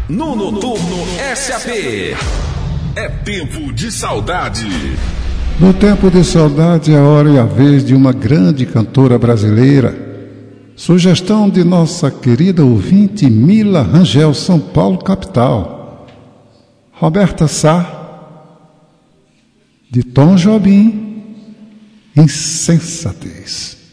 No Noturno SAP. É tempo de saudade. No tempo de saudade é a hora e a vez de uma grande cantora brasileira. Sugestão de nossa querida ouvinte Mila Rangel, São Paulo, capital. Roberta Sá, de Tom Jobim, Insensatez.